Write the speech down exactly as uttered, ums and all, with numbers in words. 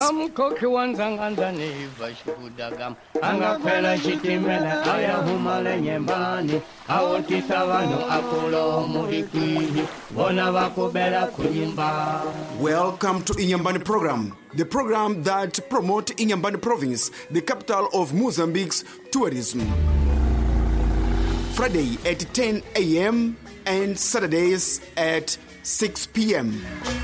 Amkoki wanzanganda neiva shukudagam Angakwela chitimela aya humale nyembani Awotisa vanu akulo murikwihi Bona wakubela kuyimba. Welcome to Inyambani program, the program that promotes Inyambani province, the capital of Mozambique's tourism. Friday at ten a.m. and Saturdays at six p.m.